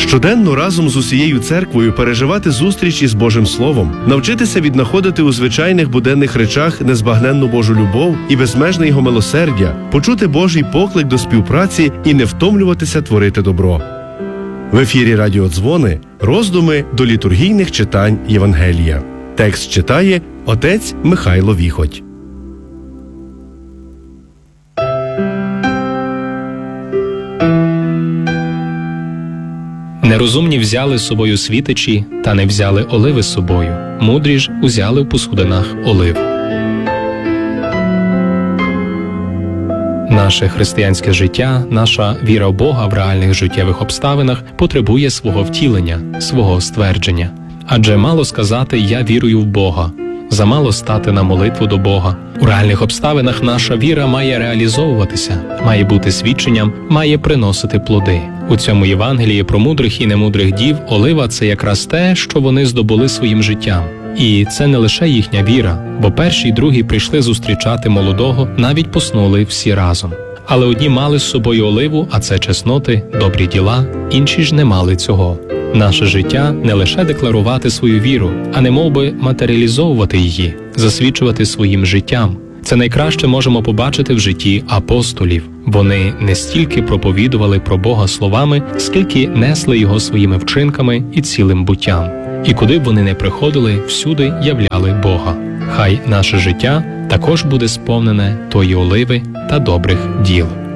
Щоденно разом з усією церквою переживати зустріч із Божим Словом, навчитися віднаходити у звичайних буденних речах незбагненну Божу любов і безмежне Його милосердя, почути Божий поклик до співпраці і не втомлюватися творити добро. В ефірі Радіодзвони роздуми до літургійних читань Євангелія. Текст читає отець Михайло Віхоть. Нерозумні взяли з собою світичі, та не взяли оливи з собою. Мудрі ж узяли в посудинах оливу. Наше християнське життя, наша віра в Бога в реальних життєвих обставинах потребує свого втілення, свого ствердження. Адже мало сказати «я вірую в Бога», замало стати на молитву до Бога. У реальних обставинах наша віра має реалізовуватися, має бути свідченням, має приносити плоди. У цьому Євангелії про мудрих і немудрих дів олива – це якраз те, що вони здобули своїм життям. І це не лише їхня віра, бо перші й другі прийшли зустрічати молодого, навіть поснули всі разом. Але одні мали з собою оливу, а це чесноти, добрі діла, інші ж не мали цього. Наше життя – не лише декларувати свою віру, а немовби матеріалізовувати її, засвідчувати своїм життям. Це найкраще можемо побачити в житті апостолів. Вони не стільки проповідували про Бога словами, скільки несли Його своїми вчинками і цілим буттям. І куди б вони не приходили, всюди являли Бога. Хай наше життя також буде сповнене тої оливи та добрих діл.